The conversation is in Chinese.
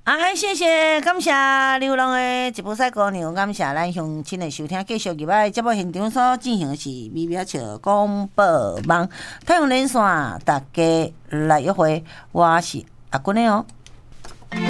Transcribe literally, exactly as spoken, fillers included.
啊，谢谢，感谢流浪的吉普赛姑娘，感谢咱乡亲的收听，继续入来节目现场所进行的是微妙笑广播网，太阳连线，大家来约会，我是阿君的哦。